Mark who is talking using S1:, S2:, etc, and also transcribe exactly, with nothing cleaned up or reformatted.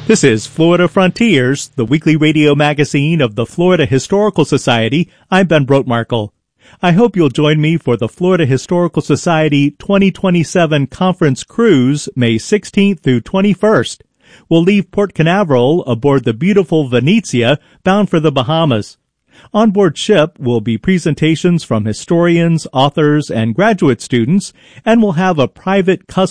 S1: This is Florida Frontiers, the weekly radio magazine of the Florida Historical Society. I'm Ben Brotmarkle. I hope you'll join me for the Florida Historical Society twenty twenty-seven Conference Cruise, May sixteenth through twenty-first. We'll leave Port Canaveral aboard the beautiful Venezia, bound for the Bahamas. On board ship will be presentations from historians, authors, and graduate students, and we'll have a private custom